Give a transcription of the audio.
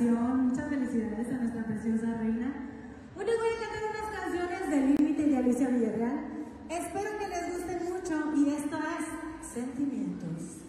canción. Muchas felicidades a nuestra preciosa reina. Hoy les voy a cantar unas canciones de Límite y de Alicia Villarreal. Espero que les gusten mucho y esto es Sentimientos.